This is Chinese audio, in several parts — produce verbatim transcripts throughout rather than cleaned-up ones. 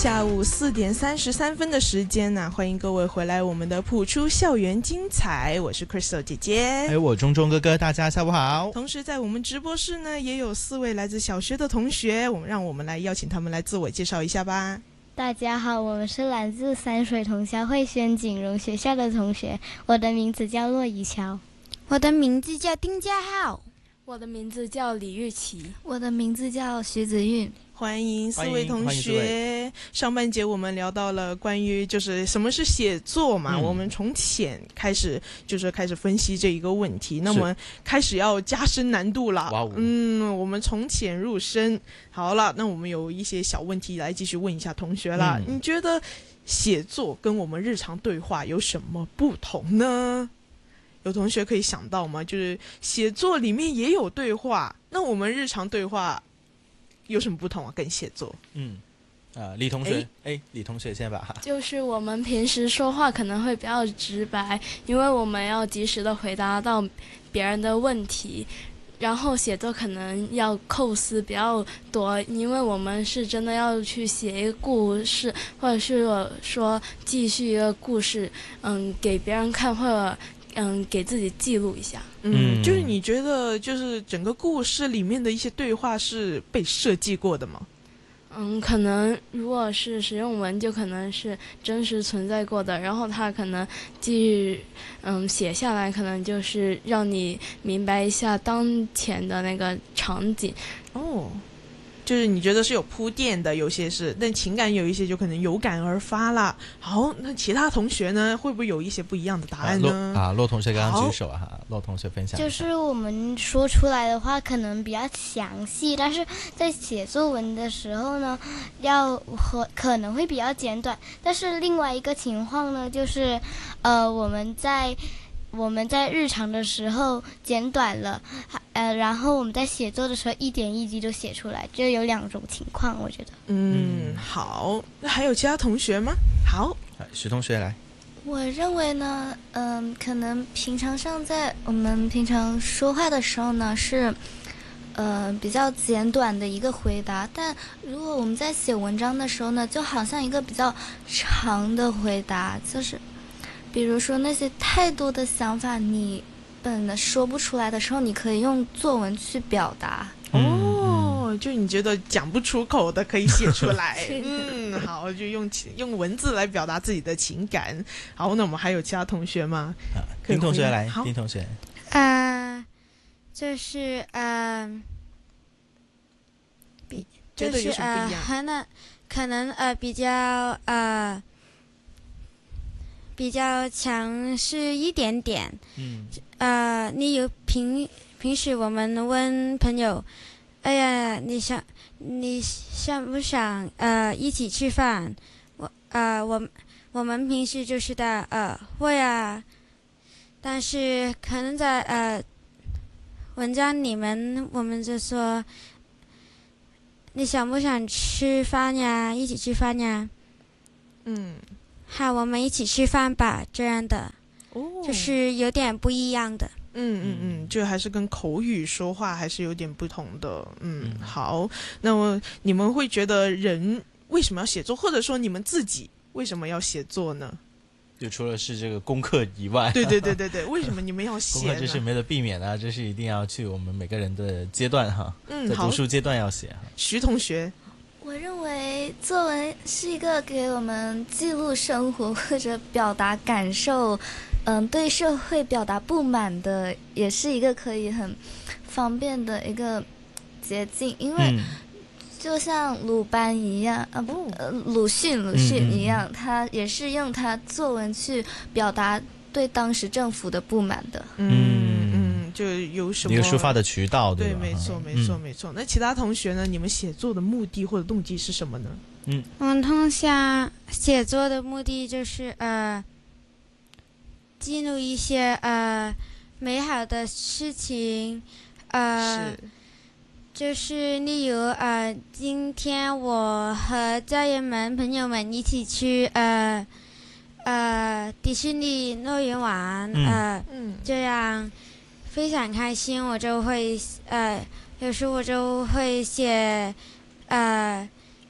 下午四点三十三分的时间呢、啊，欢迎各位回来我们的普出校园精彩，我是 Crystal 姐姐， 哎，我中中哥哥，大家下午好。 同时在我们直播室呢，也有四位来自小学的同学，我们让我们来邀请他们来自我介绍一下吧。 大家好，我们是来自三水同乡会宣景荣学校的同学，我的名字叫骆怡乔， 我的名字叫丁家浩， 我的名字叫李玉琪， 我的名字叫徐子韵。 欢迎四位同学。上半节我们聊到了关于就是什么是写作嘛、嗯、我们从浅开始就是开始分析这一个问题，那么开始要加深难度了。嗯，我们从浅入深。好了，那我们有一些小问题来继续问一下同学了、嗯、你觉得写作跟我们日常对话有什么不同呢？有同学可以想到吗？就是写作里面也有对话，那我们日常对话有什么不同啊？跟写作？嗯， 呃，李同学，哎，李同学先吧。 就是我们平时说话可能会比较直白，因为我们要及时的回答到别人的问题，然后写作可能要构思比较多，因为我们是真的要去写一个故事，或者是说继续一个故事，嗯，给别人看，或者嗯，给自己记录一下。 嗯，就是你觉得就是整个故事里面的一些对话是被设计过的吗？ 嗯，可能如果是实用文就可能是真实存在过的，然后他可能继嗯写下来，可能就是让你明白一下当前的那个场景。 哦，就是你觉得是有铺垫的，有些是，但情感有一些就可能有感而发啦。好，那其他同学呢，会不会有一些不一样的答案呢？ 啊，骆同学刚刚举手啊，骆同学分享一下。 就是我们说出来的话可能比较详细，但是在写作文的时候呢，要和可能会比较简短。但是另外一个情况呢，就是呃，我们在我们在日常的时候简短了，呃，然后我们在写作的时候一点一滴就写出来，就有两种情况，我觉得。 嗯，好，那还有其他同学吗？好， 徐同学来。 我认为呢，嗯、呃，可能平常上在我们平常说话的时候呢，是，呃，比较简短的一个回答，但如果我们在写文章的时候呢，就好像一个比较长的回答，就是。比如说那些太多的想法你本的说不出来的时候，你可以用作文去表达。 哦，就你觉得讲不出口的可以写出来。嗯，好，就用用文字来表达自己的情感。好，那我们还有其他同学吗？ 啊，丁同学来，丁同学。 啊、呃，就是呃，比就是呃，可能可能呃比较呃。比较强势一点点，嗯，呃，你有平平时我们问朋友，哎呀，你想你想不想呃一起吃饭？我呃我我们平时就是的呃会啊，但是可能在呃文章里面我们就说，你想不想吃饭呀？一起吃饭呀？嗯。好，我们一起吃饭吧，这样的，哦，就是有点不一样的。 嗯嗯嗯，就还是跟口语说话还是有点不同的。嗯，好，那么你们会觉得人为什么要写作，或者说你们自己为什么要写作呢？ 就除了是这个功课以外， 对对对对对，为什么你们要写呢？ 功课这是没得避免的、啊，这是一定要去我们每个人的阶段哈，嗯，在读书阶段要写。 徐同学。 我认为作文是一个给我们记录生活或者表达感受，嗯，对社会表达不满的，也是一个可以很方便的一个捷径。因为就像鲁班一样，啊不，呃，鲁迅鲁迅一样，他也是用他作文去表达对当时政府的不满的。 嗯。就有什么一个抒发的渠道，对吧？ 对，没错，没错，没错。那其他同学呢？你们写作的目的或者动机是什么呢？ 嗯，我们通常写作的目的就是呃，记录一些呃美好的事情，呃，是就是例如呃，今天我和家人们、朋友们一起去呃呃迪士尼乐园玩，嗯、呃，嗯，这样。非常开心，我就会呃，有时我就会写呃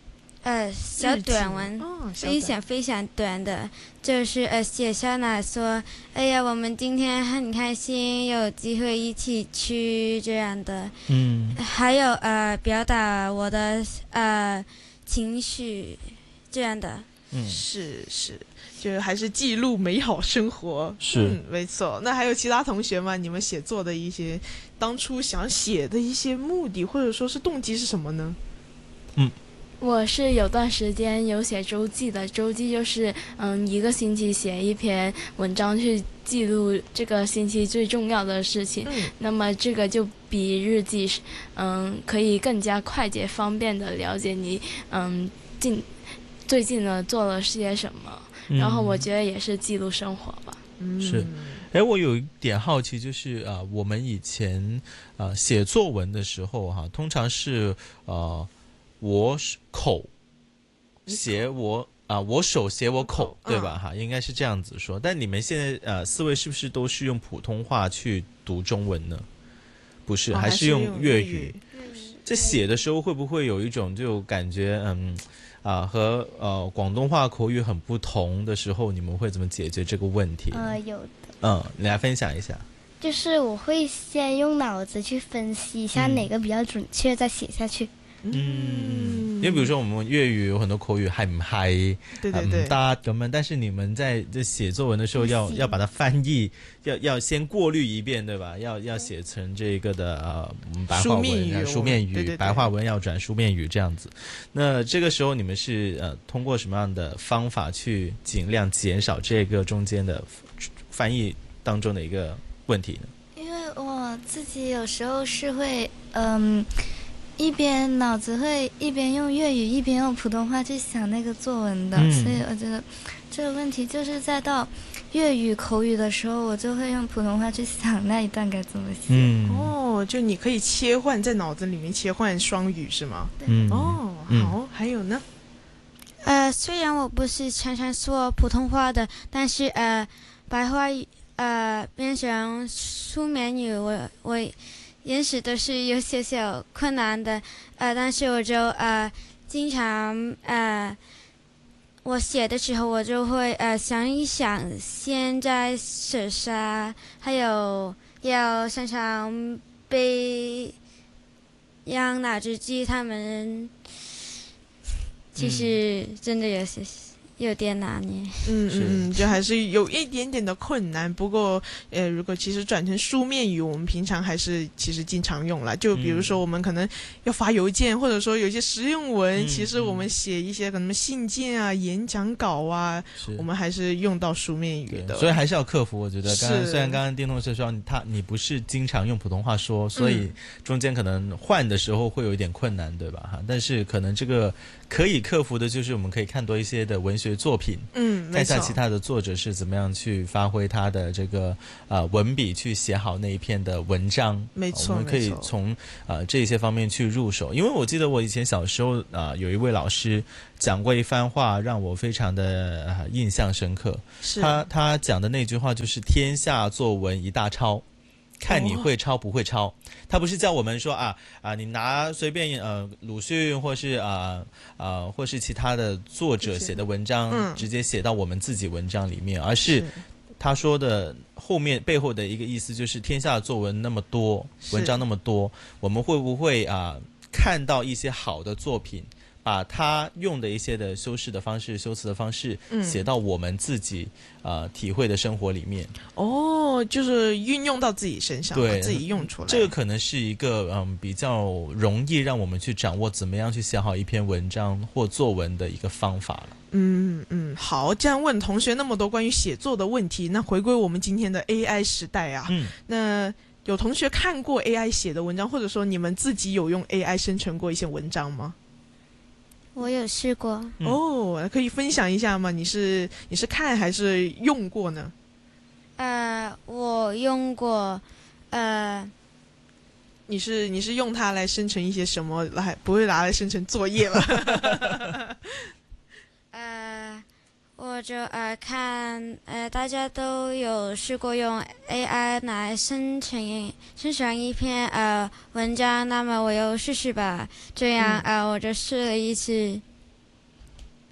呃小短文， 哦、 非常非常短的，就是呃写下来说，哎呀，我们今天很开心，有机会一起去这样的， 嗯， 还有呃表达我的呃情绪这样的， 嗯， 是是，就还是记录美好生活， 是、 嗯、没错。那还有其他同学吗？你们写作的一些当初想写的一些目的或者说是动机是什么呢？ 嗯。 我是有段时间有写周记的，周记就是嗯一个星期写一篇文章去记录这个星期最重要的事情， 嗯、 那么这个就比日记嗯可以更加快捷方便的了解你嗯近最近呢做了些什么、嗯、然后我觉得也是记录生活吧。 嗯， 是。哎，我有一点好奇，就是啊、呃，我们以前啊、呃、写作文的时候哈、啊，通常是呃。我口写我啊、呃，我手写我口，对吧？哈、嗯，应该是这样子说。但你们现在呃，四位是不是都是用普通话去读中文呢？不是， 哦、 还是用粤语？这写的时候会不会有一种就感觉嗯啊、呃、和呃广东话口语很不同的时候，你们会怎么解决这个问题？ 呃，有的。 嗯，你来分享一下。 就是我会先用脑子去分析一下哪个比较准确，嗯、再写下去。 嗯，因為比如說我們粵語有很多口語係唔係對對對唔得咁樣，但是你們在這寫作文的時候要要把它翻譯，要要先過濾一遍，對吧？要要寫成這個的呃白話文、書面語、書面語對對對白話文要轉書面語這樣子。那這個時候你們是呃通過什麼樣的方法去盡量減少這個中間的翻譯當中的一個問題呢？ 因為我自己有時候是會嗯。一邊腦子會一邊用粵語一邊用普通話去想那個作文的、嗯、所以我覺得這個問題就是在到粵語口語的時候我就會用普通話去想那一段該怎麼寫、 嗯、哦，就你可以切換在腦子裡面切換雙語是嗎？ 嗯， 哦，好、嗯、還有呢呃，雖然我不是常常說普通話的，但是呃白話呃變成書面語我我也許都是有些小困難的，呃，但是我就呃經常呃我寫的時候我就會呃想一想現在寫啥，還有要常常背讓腦子記他們，其實真的有些有點難耶。 嗯嗯，就還是有一點點的困難。不過，呃，如果其實轉成書面語，我們平常還是其實經常用啦。就比如說，我們可能要發郵件，或者說有一些實用文，嗯、其實我們寫一些可能信件啊、演講稿啊，我們還是用到書面語的。 所以還是要克服。我覺得，剛剛雖然剛剛丁同學說他你不是經常用普通話說，所以中間可能換的時候會有一點困難，對吧？哈，但是可能這個可以克服的，就是我們可以看多一些的文學作品，嗯，看下其他的作者是怎麼樣去發揮他的這個呃文筆去寫好那一篇的文章。 沒錯， 我們可以從呃這些方面去入手。因為我記得我以前小時候啊、呃，有一位老師講過一番話，讓我非常的、呃、印象深刻。是他他講的那句話就是“天下作文一大抄”。看你會抄不會抄、哦，他不是叫我們說啊啊，你拿隨便呃魯迅或是啊啊、呃、或是其他的作者寫的文章、嗯，直接寫到我們自己文章裡面，而是他說的後面背後的一個意思就是天下作文那麼多，文章那麼多，我們會不會啊看到一些好的作品？把他用的一些的修飾的方式、修辭的方式寫到我們自己、嗯呃、體會的生活裡面。 哦，就是運用到自己身上， 對， 把自己用出來。 這個可能是一個嗯比較容易讓我們去掌握怎麼樣去寫好一篇文章或作文的一個方法了。 嗯嗯，好，這樣問同學那麼多關於寫作的問題，那回歸我們今天的 A I 時代啊，嗯，那有同學看過 A I 寫的文章，或者說你們自己有用 A I 生成過一些文章嗎？ 我有試過、 嗯、哦，可以分享一下嗎？你是你是看還是用過呢？ 呃，我用過，呃， 你是你是用它來生成一些什麼？來不會拿來生成作業吧？ 呃，我就呃看呃大家都有試過用 A I 來生成生成一篇呃文章，那麼我又試試吧。這樣、嗯、呃我就試了一次。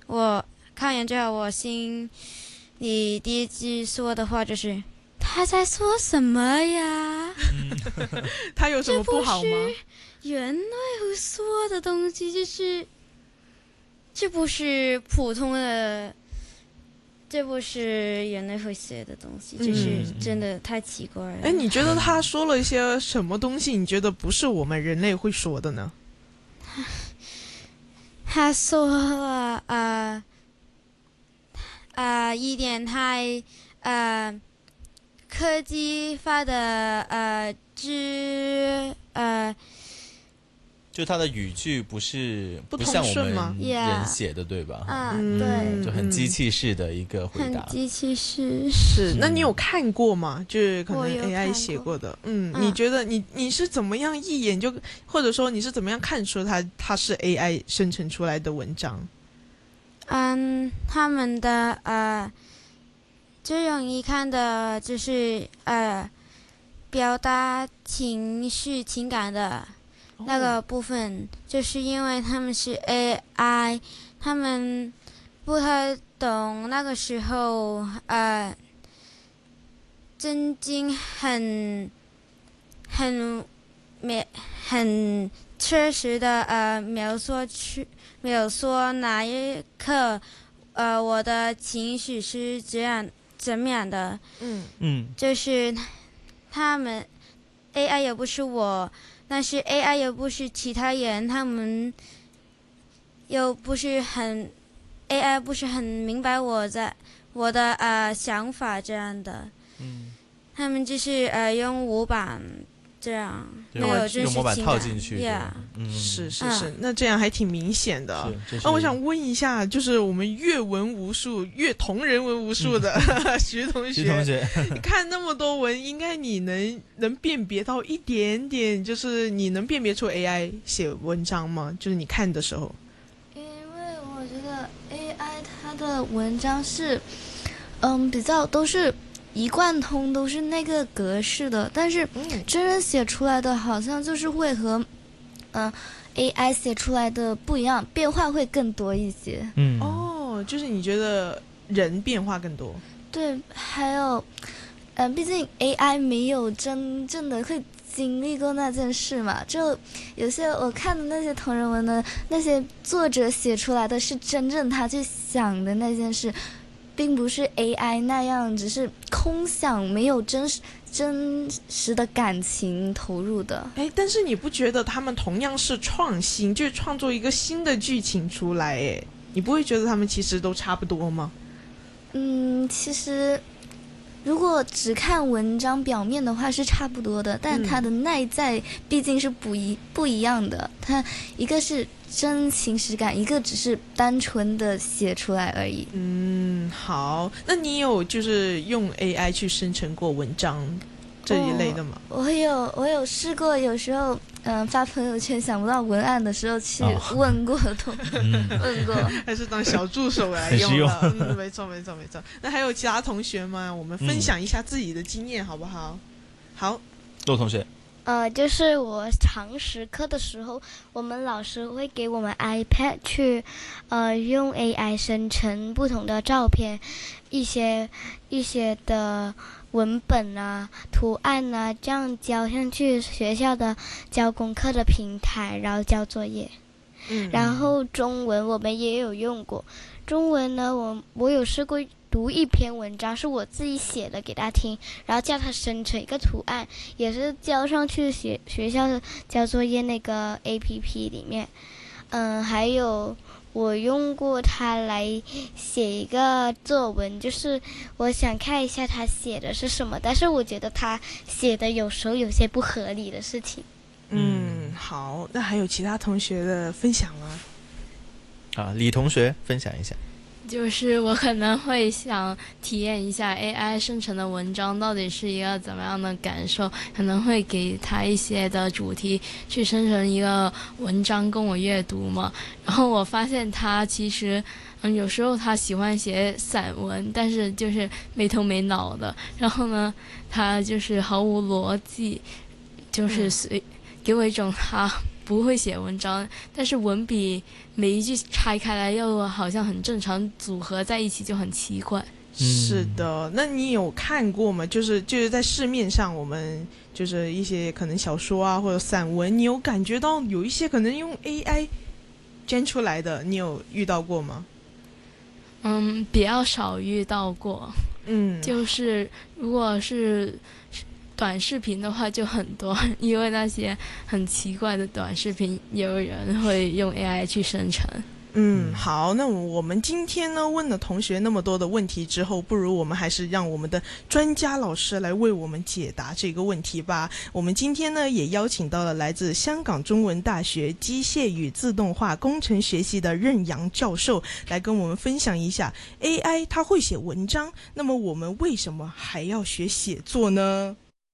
我看完之后，我心里第一句说的话就是他在说什么呀？ 他有什么不好吗？ 原来会说的东西就是这不是普通的，这不是人类会写的东西，就是真的太奇怪了。 哎，你觉得他说了一些什么东西？你觉得不是我们人类会说的呢？ 他说了呃呃一点太呃科技化的呃知呃。 就他的语句不是不不像我们人写的，对吧？ 啊，对， 就很机器式的一个回答。 很机器式是。那你有看过吗？就是可能 A I 写过的。嗯，你觉得你你是怎么样一眼就，或者说你是怎么样看出它它是 A I 生成出来的文章？ 嗯，他们的呃最容易看的就是呃表达情绪情感的。那个部分就是因为他们是 A I， 他们不太懂那个时候呃真经很很描很确实的呃描述去描述哪一刻呃我的情绪是这样怎么样的。 嗯嗯， 就是他们 A I 也不是我。但是 A I 又不是其他人，他们又不是很 A I 不是很明白我在我的呃想法这样的。 嗯， 他们就是呃用模板这样，没有真实情感， 用模板套进去。 Yeah， 嗯， 是是是，那这样还挺明显的。那我想问一下，就是我们阅文无数、阅同人文无数的、嗯、徐同学， 徐同学看那么多文，应该你能能辨别到一点点，就是你能辨别出 A I 写文章吗？就是你看的时候。 因为我觉得 A I 它的文章是，嗯，比较都是。一贯通都是那个格式的，但是真人写出来的好像就是会和嗯、呃、A I 写出来的不一样，变化会更多一些。 嗯，哦，就是你觉得人变化更多？ 对，还有嗯、呃，毕竟 A I 没有真正的会经历过那件事嘛，就有些我看的那些同人文的那些作者写出来的是真正他去想的那件事，并不是 A I 那样只是空想，没有真实真实的感情投入的。 哎，但是你不觉得他们同样是创新，就是创作一个新的剧情出来？哎，你不会觉得他们其实都差不多吗？ 嗯，其实如果只看文章表面的话是差不多的，但它的内在毕竟是不一不一样的。它一个是真情实感，一个只是单纯的写出来而已。 嗯，好，那你有就是用 A I 去生成过文章这一类的吗？ 哦、我有，我有试过，有时候嗯、呃、发朋友圈想不到文案的时候去问过都、哦、问过， 还是当小助手来用了。嗯，没错没错没错。那还有其他同学吗？我们分享一下自己的经验、嗯、好不好？好， 陆同学。 呃，就是我常识课的时候，我们老师会给我们 iPad 去，呃，用 A I 生成不同的照片，一些一些的文本啊、图案啊，这样交上去学校的交功课的平台，然后交作业。嗯。然后中文我们也有用过，中文呢，我我有试过。读一篇文章是我自己写的给他听，然后叫他生成一个图案，也是交上去学学校的交作业那个 A P P 里面。嗯，还有我用过它来写一个作文，就是我想看一下他写的是什么，但是我觉得他写的有时候有些不合理的事情。 嗯，好，那还有其他同学的分享吗？ 啊，李同学分享一下。 就是我可能会想体验一下 A I 生成的文章到底是一个怎么样的感受，可能会给他一些的主题去生成一个文章跟我阅读嘛。然后我发现他其实嗯，有时候他喜欢写散文，但是就是没头没脑的，然后呢他就是毫无逻辑，就是随、嗯、给我一种他不会写文章，但是文笔每一句拆开来又好像很正常，组合在一起就很奇怪。 是的，那你有看过吗？就是就是在市面上，我们就是一些可能小说啊或者散文，你有感觉到有一些可能用 A I 编出来的，你有遇到过吗？ 嗯，比较少遇到过。 嗯， 就是如果是短视频的话就很多，因为那些很奇怪的短视频，有人会用 A I 去生成。 嗯，好，那我们今天呢问了同学那么多的问题之后，不如我们还是让我们的专家老师来为我们解答这个问题吧。我们今天呢也邀请到了来自香港中文大学机械与自动化工程学系的任阳教授，来跟我们分享一下 A I 它会写文章，那么我们为什么还要学写作呢？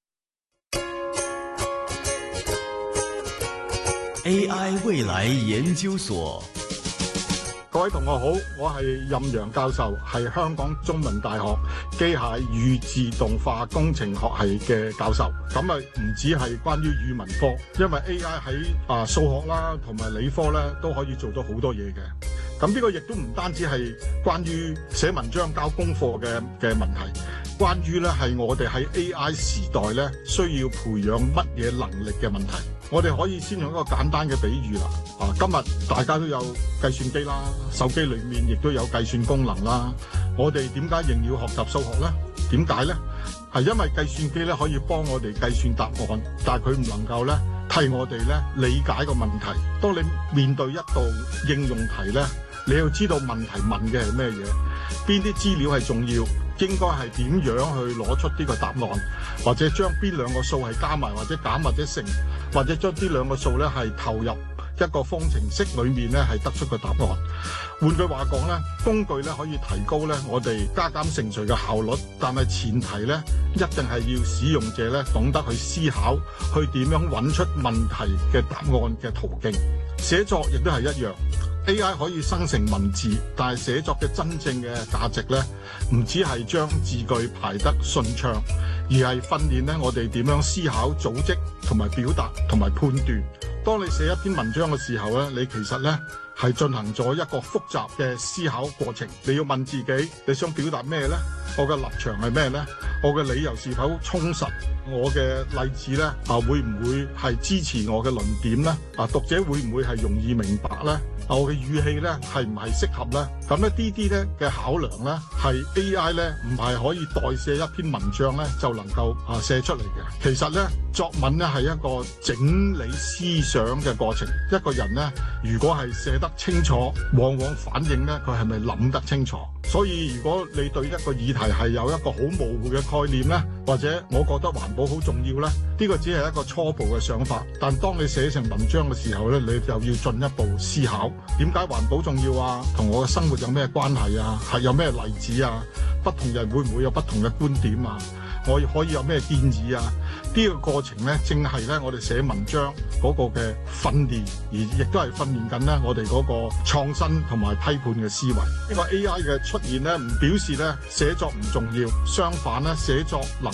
A I 未來研究所。 各位同學好，我係任陽教授，係香港中文大學機械與自動化工程學系嘅教授。咁啊唔止係關於語文科，因為 A I 喺啊數學啦同埋理科咧都可以做到好多嘢嘅。咁呢個亦都唔單止係關於寫文章交功課嘅嘅問題，關於咧係我哋喺 A I 時代咧需要培養乜嘢能力嘅問題。我哋可以先用一個簡單嘅比喻啦。啊，今日大家都有計算機啦，手機裏面亦都有計算功能啦。我哋點解仍要學習數學呢？點解呢？係因為計算機咧可以幫我哋計算答案，但係佢唔能夠咧替我哋咧理解個問題。當你面對一道應用題咧，你要知道問題問嘅係咩嘢，邊啲資料係重要，應該係點樣去攞出呢個答案，或者將邊兩個數係加埋或者減或者乘，或者將呢兩個數咧係投入一個方程式裏面咧係得出個答案。換句話講咧，工具咧可以提高咧我哋加減乘除嘅效率，但係前提咧一定係要使用者咧懂得去思考，去點樣揾出問題嘅答案嘅途徑。寫作亦都係一樣。A I 可以生成文字，但係寫作嘅真正嘅價值咧，唔只係將字句排得順暢，而係訓練咧我哋點樣思考、組織同埋表達同埋判斷。當你寫一篇文章嘅時候咧，你其實咧係進行咗一個複雜嘅思考過程。你要問自己，你想表達咩呢？我嘅立場係咩呢？我嘅理由是否充實？我嘅例子咧啊，會唔會係支持我嘅論點呢？啊，讀者會唔會係容易明白呢？啊，我嘅語氣咧係唔係適合呢？咁咧呢啲咧嘅考量咧係 A I 咧唔係可以代寫一篇文章咧就能夠啊寫出嚟嘅。其實咧作文咧係一個整理思想嘅過程。一個人咧如果係寫得清楚，往往反映咧佢係咪諗得清楚。所以如果你對一個議題係有一個好模糊嘅概念咧，或者我覺得環保好重要咧，呢個只係一個初步嘅想法。但當你寫成文章嘅時候咧，你就要進一步思考，點解環保重要啊？同我嘅生活有咩關係啊？係有咩例子啊？不同人會唔會有不同嘅觀點啊？我可以有咩建議啊？呢個過程咧，正係咧我哋寫文章嗰個嘅訓練，而亦都係訓練緊咧我哋嗰個創新同埋批判嘅思維。呢個 A I 嘅出現咧，唔表示咧寫作唔重要，相反咧寫作能